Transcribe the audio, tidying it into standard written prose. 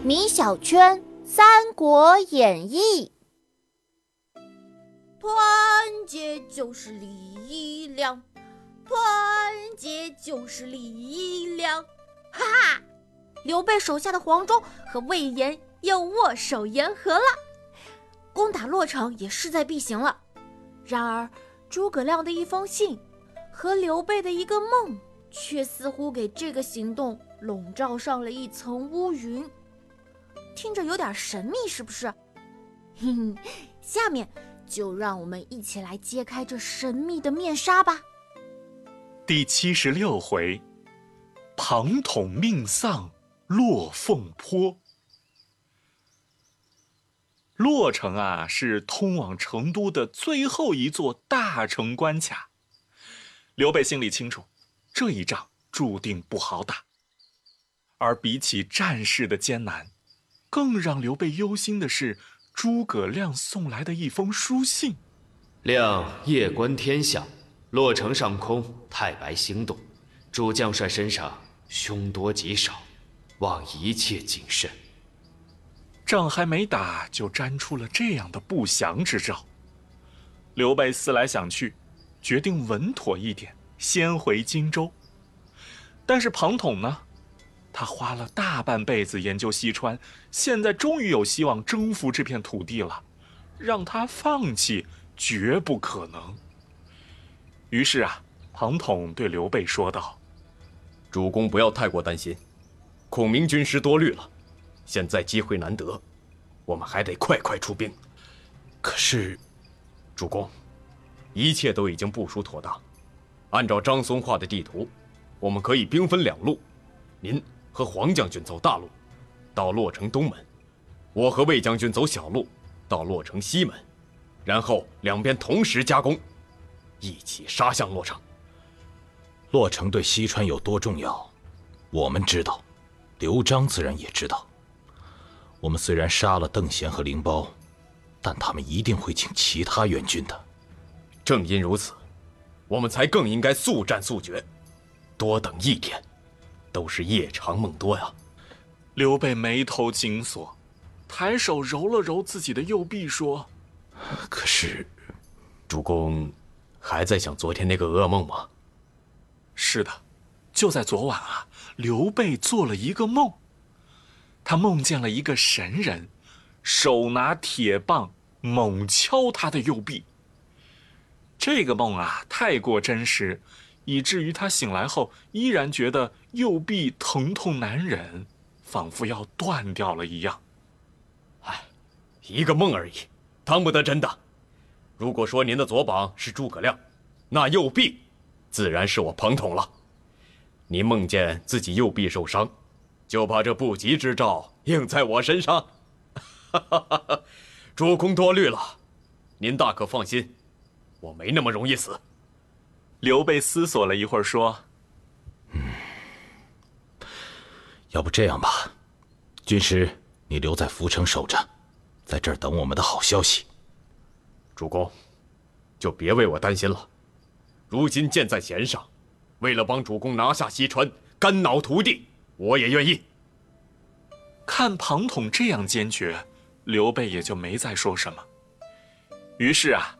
米小圈《三国演义》。 团结就是力量，团结就是力量。哈哈！刘备手下的黄忠和魏延又握手言和了，攻打洛城也势在必行了。然而，诸葛亮的一封信和刘备的一个梦，却似乎给这个行动笼罩上了一层乌云。听着有点神秘，是不是？下面就让我们一起来揭开这神秘的面纱吧。 第76回，庞统命丧落凤坡。洛城啊，是通往成都的最后一座大城关卡。刘备心里清楚，这一仗注定不好打。而比起战事的艰难，更让刘备忧心的是诸葛亮送来的一封书信。 亮夜观天象，洛城上空太白星动，诸将帅身上凶多吉少，望一切谨慎。 仗还没打，就沾出了这样的不祥之兆。刘备思来想去，决定稳妥一点，先回荆州。但是庞统呢？他花了大半辈子研究西川，现在终于有希望征服这片土地了，让他放弃绝不可能。于是啊，庞统对刘备说道：“ 主公不要太过担心，孔明军师多虑了，现在机会难得，我们还得快快出兵。可是，主公，一切都已经部署妥当，按照张松画的地图，我们可以兵分两路，您和黄将军走大路，到洛城东门；我和魏将军走小路，到洛城西门，然后两边同时夹攻，一起杀向洛城。 洛城对西川有多重要，我们知道，刘璋自然也知道。我们虽然杀了邓贤和凌苞，但他们一定会请其他援军的。 正因如此，我们才更应该速战速决，多等一天，都是夜长梦多呀。” 刘备眉头紧锁，抬手揉了揉自己的右臂，说：“ 可是， 主公还在想昨天那个噩梦吗？”“ 是的，就在昨晚啊，刘备做了一个梦。他梦见了一个神人，手拿铁棒猛敲他的右臂。这个梦啊，太过真实，以至于他醒来后依然觉得右臂疼痛难忍，仿佛要断掉了一样。 一个梦而已，当不得真的。如果说您的左膀是诸葛亮，那右臂自然是我庞统了。您梦见自己右臂受伤，就把这不吉之兆应在我身上。主公多虑了，您大可放心，我没那么容易死。” 刘备思索了一会儿，说：“ 要不这样吧，军师你留在涪城守着，在这儿等我们的好消息。”“ 主公，就别为我担心了。如今箭在弦上，为了帮主公拿下西川，肝脑涂地，我也愿意。” 看庞统这样坚决，刘备也就没再说什么。于是啊，